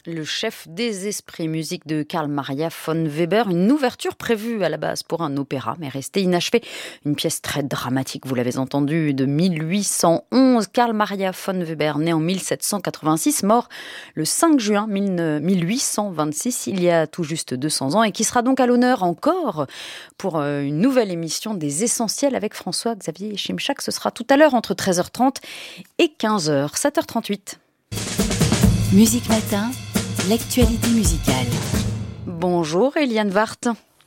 Le chef des esprits, musique de Karl Maria von Weber, une ouverture prévue à la base pour un opéra, mais restée inachevée. Une pièce très dramatique, vous l'avez entendu, de 1811. Karl Maria von Weber, né en 1786, mort le 5 juin 1826, il y a tout juste 200 ans, et qui sera donc à l'honneur encore pour une nouvelle émission des Essentiels avec François-Xavier Chimchac. Ce sera tout à l'heure entre 13h30 et 15h, 7h38. Musique Matin, l'actualité musicale. Bonjour Eliane Wart.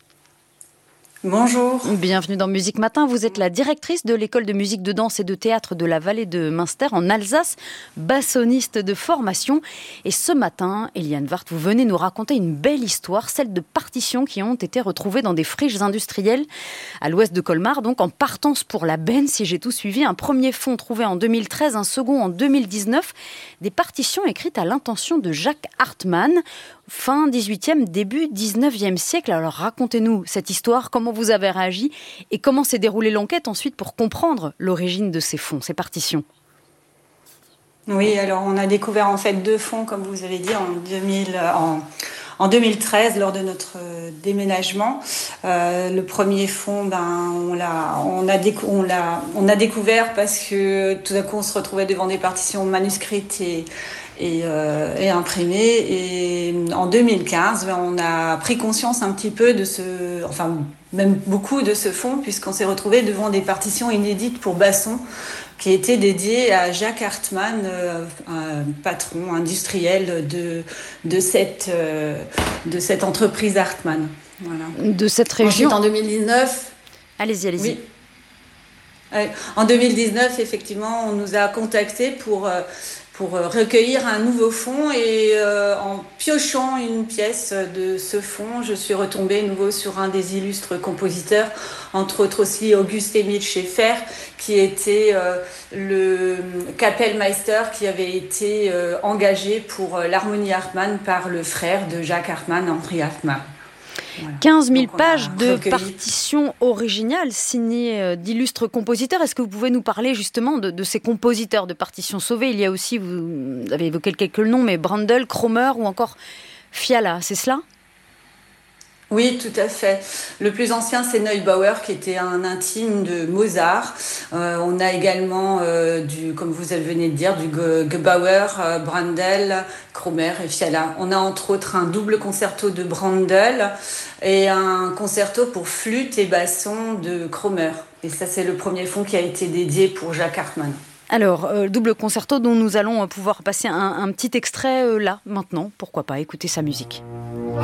Bonjour. Bienvenue dans Musique Matin. Vous êtes la directrice de l'école de musique, de danse et de théâtre de la vallée de Münster en Alsace, bassoniste de formation. Et ce matin, Eliane Wart, vous venez nous raconter une belle histoire, celle de partitions qui ont été retrouvées dans des friches industrielles à l'ouest de Colmar, donc en partance pour la benne, si j'ai tout suivi. Un premier fonds trouvé en 2013, un second en 2019. Des partitions écrites à l'intention de Jacques Hartmann, fin 18e, début 19e siècle. Alors racontez-nous cette histoire, comment vous avez réagi et comment s'est déroulée l'enquête ensuite pour comprendre l'origine de ces fonds, ces partitions. Oui, alors on a découvert en fait deux fonds, comme vous avez dit, en 2013 lors de notre déménagement. Le premier fonds, on a découvert parce que tout d'un coup on se retrouvait devant des partitions manuscrites et imprimées. Et en 2015, on a pris conscience un petit peu de même beaucoup de ce fonds, puisqu'on s'est retrouvé devant des partitions inédites pour basson qui étaient dédiées à Jacques Hartmann, un patron industriel de cette entreprise Hartmann. Voilà. De cette région. Ensuite, en 2019... Allez-y. Oui. En 2019, effectivement, on nous a contactés pour recueillir un nouveau fonds et en piochant une pièce de ce fonds, je suis retombée nouveau sur un des illustres compositeurs, entre autres aussi August-Emil Schaeffer, qui était le Kapellmeister qui avait été engagé pour l'harmonie Hartmann par le frère de Jacques Hartmann, Henri Hartmann. Voilà. 15 000 pages de partitions originales signées d'illustres compositeurs. Est-ce que vous pouvez nous parler justement de ces compositeurs de partitions sauvées ? Il y a aussi, vous avez évoqué quelques noms, mais Brendel, Kromer ou encore Fiala, c'est cela ? Oui, tout à fait. Le plus ancien, c'est Neubauer, qui était un intime de Mozart. On a également, comme vous venez de dire, du Gebauer, Brendel, Kromer et Fiala. On a entre autres un double concerto de Brendel et un concerto pour flûte et basson de Kromer. Et ça, c'est le premier fonds qui a été dédié pour Jacques Hartmann. Alors, double concerto dont nous allons pouvoir passer un petit extrait là, maintenant. Pourquoi pas écouter sa musique.